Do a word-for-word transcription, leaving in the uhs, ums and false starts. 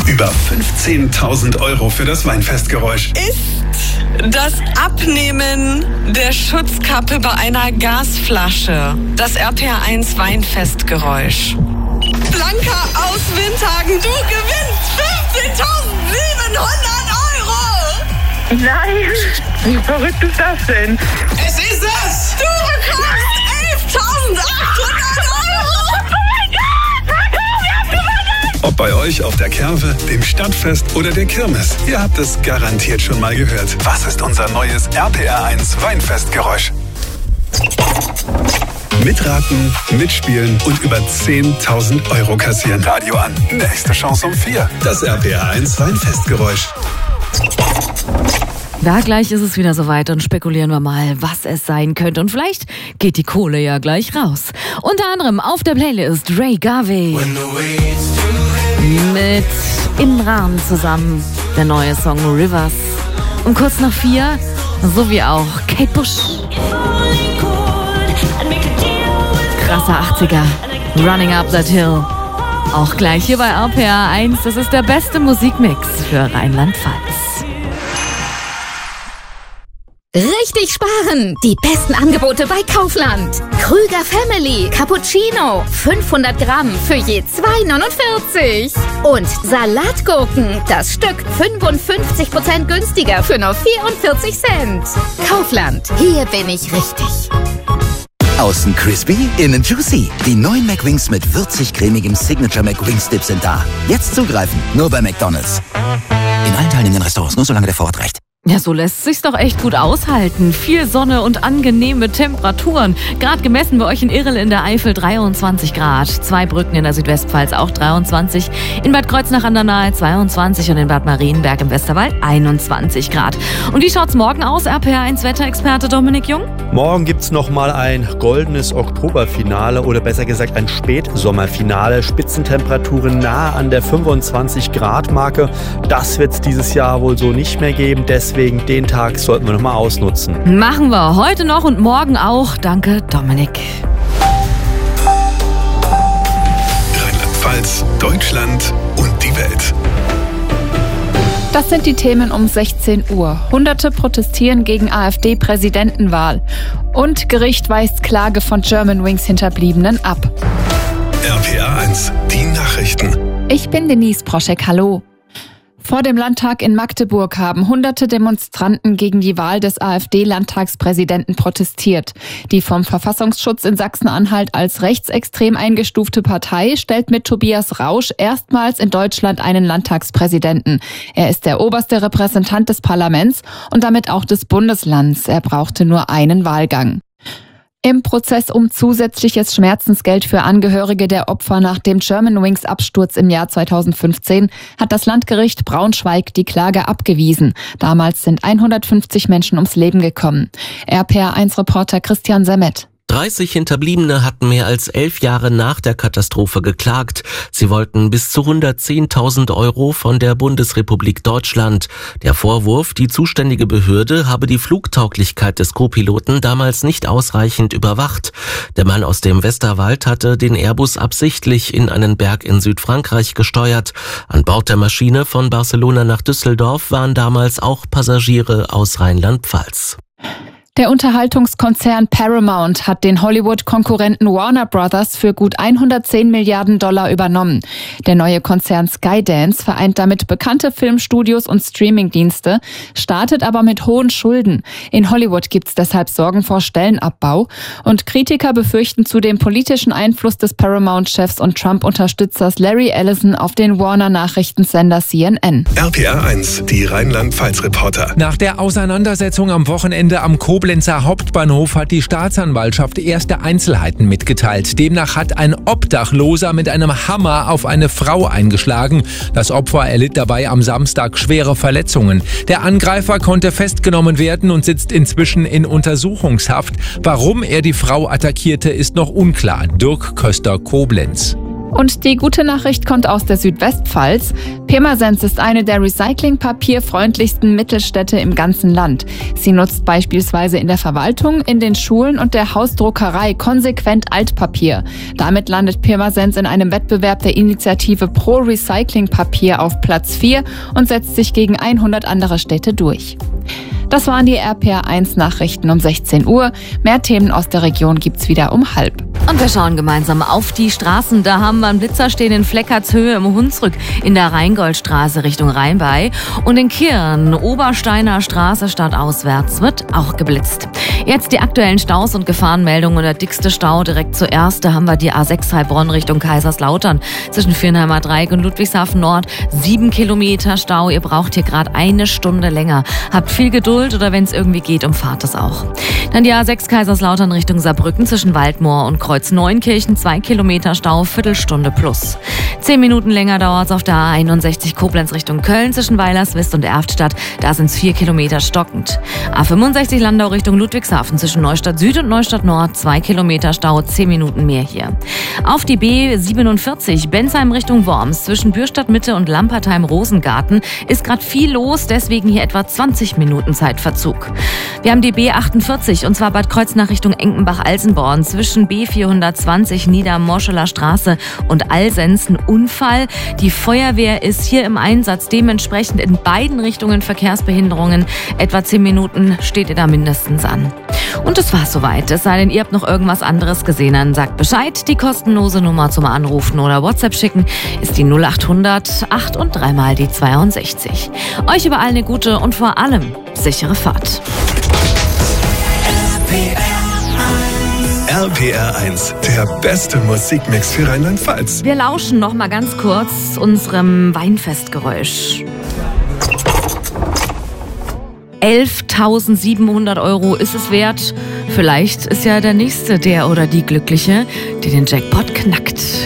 Über fünfzehntausend Euro für das Weinfestgeräusch. Ist das Abnehmen der Schutzkappe bei einer Gasflasche das R P R eins Weinfestgeräusch? Blanca aus Windhagen, du gewinnst fünfzehntausendsiebenhundert Euro! Nein, wie verrückt ist das denn? Es ist es! Du bekommst elftausendachthundert Euro! Oh mein Gott! Wir haben gewonnen! Ob bei euch auf der Kerwe, dem Stadtfest oder der Kirmes, ihr habt es garantiert schon mal gehört. Was ist unser neues R P R eins Weinfestgeräusch? Mitraten, mitspielen und über zehntausend Euro kassieren. Radio an. Nächste Chance um vier. Das R P R eins Weinfestgeräusch. Da gleich ist es wieder soweit und spekulieren wir mal, was es sein könnte. Und vielleicht geht die Kohle ja gleich raus. Unter anderem auf der Playlist Ray Garvey mit Imran zusammen. Der neue Song Rivers. Um kurz nach vier, sowie auch Kate Bush. Krasser achtziger. Running Up That Hill. Auch gleich hier bei R P R eins. Das ist der beste Musikmix für Rheinland-Pfalz. Richtig sparen! Die besten Angebote bei Kaufland. Krüger Family Cappuccino. fünfhundert Gramm für je zwei neunundvierzig. Und Salatgurken. Das Stück fünfundfünfzig Prozent günstiger für nur vierundvierzig Cent. Kaufland. Hier bin ich richtig. Außen crispy, innen juicy. Die neuen McWings mit würzig-cremigem Signature McWings Dip sind da. Jetzt zugreifen, nur bei McDonald's. In allen teilnehmenden Restaurants, nur solange der Vorrat reicht. Ja, so lässt sich's doch echt gut aushalten. Viel Sonne und angenehme Temperaturen. Gerade gemessen bei euch in Irrel in der Eifel dreiundzwanzig Grad. Zwei Brücken in der Südwestpfalz auch dreiundzwanzig. In Bad Kreuznach an der Nahe zweiundzwanzig und in Bad Marienberg im Westerwald einundzwanzig Grad. Und wie schaut's morgen aus, R P R eins Wetterexperte Dominik Jung? Morgen gibt's nochmal ein goldenes Oktoberfinale oder besser gesagt ein Spätsommerfinale. Spitzentemperaturen nahe an der fünfundzwanzig Grad Marke. Das wird's dieses Jahr wohl so nicht mehr geben. Deswegen Deswegen den Tag sollten wir noch mal ausnutzen. Machen wir heute noch und morgen auch. Danke, Dominik. Rheinland-Pfalz, Deutschland und die Welt. Das sind die Themen um sechzehn Uhr. Hunderte protestieren gegen AfD-Präsidentenwahl. Und Gericht weist Klage von Germanwings Hinterbliebenen ab. R P R eins, die Nachrichten. Ich bin Denise Proschek, hallo. Vor dem Landtag in Magdeburg haben hunderte Demonstranten gegen die Wahl des AfD-Landtagspräsidenten protestiert. Die vom Verfassungsschutz in Sachsen-Anhalt als rechtsextrem eingestufte Partei stellt mit Tobias Rausch erstmals in Deutschland einen Landtagspräsidenten. Er ist der oberste Repräsentant des Parlaments und damit auch des Bundeslands. Er brauchte nur einen Wahlgang. Im Prozess um zusätzliches Schmerzensgeld für Angehörige der Opfer nach dem Germanwings-Absturz im Jahr zweitausendfünfzehn hat das Landgericht Braunschweig die Klage abgewiesen. Damals sind hundertfünfzig Menschen ums Leben gekommen. R P R eins Reporter Christian Semmet. dreißig Hinterbliebene hatten mehr als elf Jahre nach der Katastrophe geklagt. Sie wollten bis zu hundertzehntausend Euro von der Bundesrepublik Deutschland. Der Vorwurf, die zuständige Behörde habe die Flugtauglichkeit des Co-Piloten damals nicht ausreichend überwacht. Der Mann aus dem Westerwald hatte den Airbus absichtlich in einen Berg in Südfrankreich gesteuert. An Bord der Maschine von Barcelona nach Düsseldorf waren damals auch Passagiere aus Rheinland-Pfalz. Der Unterhaltungskonzern Paramount hat den Hollywood-Konkurrenten Warner Brothers für gut hundertzehn Milliarden Dollar übernommen. Der neue Konzern Skydance vereint damit bekannte Filmstudios und Streamingdienste, startet aber mit hohen Schulden. In Hollywood gibt's deshalb Sorgen vor Stellenabbau und Kritiker befürchten zudem politischen Einfluss des Paramount-Chefs und Trump-Unterstützers Larry Ellison auf den Warner-Nachrichtensender C N N. R P R eins, die Rheinland-Pfalz-Reporter. Nach der Auseinandersetzung am Wochenende am Koblenzer Hauptbahnhof hat die Staatsanwaltschaft erste Einzelheiten mitgeteilt. Demnach hat ein Obdachloser mit einem Hammer auf eine Frau eingeschlagen. Das Opfer erlitt dabei am Samstag schwere Verletzungen. Der Angreifer konnte festgenommen werden und sitzt inzwischen in Untersuchungshaft. Warum er die Frau attackierte, ist noch unklar. Dirk Köster, Koblenz. Und die gute Nachricht kommt aus der Südwestpfalz. Pirmasens ist eine der recyclingpapierfreundlichsten Mittelstädte im ganzen Land. Sie nutzt beispielsweise in der Verwaltung, in den Schulen und der Hausdruckerei konsequent Altpapier. Damit landet Pirmasens in einem Wettbewerb der Initiative Pro Recycling Papier auf Platz vier und setzt sich gegen hundert andere Städte durch. Das waren die R P R eins Nachrichten um sechzehn Uhr. Mehr Themen aus der Region gibt's wieder um halb. Und wir schauen gemeinsam auf die Straßen. Da haben wir einen Blitzer stehen in Fleckertshöhe im Hunsrück in der Rheingoldstraße Richtung Rheinbay. Und in Kirn, Obersteiner Straße stadtauswärts, wird auch geblitzt. Jetzt die aktuellen Staus und Gefahrenmeldungen. Und der dickste Stau direkt zuerst, da haben wir die A sechs Heilbronn Richtung Kaiserslautern. Zwischen Viernheimer Dreieck und Ludwigshafen Nord. Sieben Kilometer Stau. Ihr braucht hier gerade eine Stunde länger. Habt viel Geduld oder wenn es irgendwie geht, umfahrt es auch. Dann die A sechs Kaiserslautern Richtung Saarbrücken zwischen Waldmoor und Kreuz Neunkirchen. Zwei Kilometer Stau, Viertelstunde plus. Zehn Minuten länger dauert es auf der A einundsechzig Koblenz Richtung Köln zwischen Weilerswist und Erftstadt. Da sind es vier Kilometer stockend. A fünfundsechzig Landau Richtung Ludwigshafen zwischen Neustadt Süd und Neustadt Nord. Zwei Kilometer Stau, zehn Minuten mehr hier. Auf die B siebenundvierzig Bensheim Richtung Worms zwischen Bürstadt Mitte und Lampertheim-Rosengarten ist gerade viel los, deswegen hier etwa zwanzig Minuten Zeitverzug. Wir haben die B achtundvierzig und zwar Bad Kreuznach Richtung Enkenbach-Alsenborn zwischen B vierhundertzwanzig Niedermorscheler Straße und Alsens ein Unfall. Die Feuerwehr ist hier im Einsatz, dementsprechend in beiden Richtungen Verkehrsbehinderungen. Etwa zehn Minuten steht ihr da mindestens an. Und das war's soweit. Es sei denn, ihr habt noch irgendwas anderes gesehen, dann sagt Bescheid. Die kostenlose Nummer zum Anrufen oder WhatsApp schicken ist die null achthundert acht und dreimal die zweiundsechzig. Euch überall eine gute und vor allem sichere Fahrt. R P R eins, der beste Musikmix für Rheinland-Pfalz. Wir lauschen noch mal ganz kurz unserem Weinfestgeräusch. elftausendsiebenhundert Euro ist es wert. Vielleicht ist ja der Nächste der oder die Glückliche, die den Jackpot knackt.